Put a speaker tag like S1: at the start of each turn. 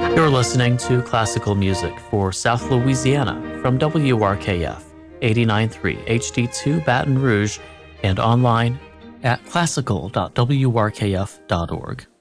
S1: You're listening to classical music for South Louisiana from WRKF 89.3 HD2 Baton Rouge and online at classical.wrkf.org.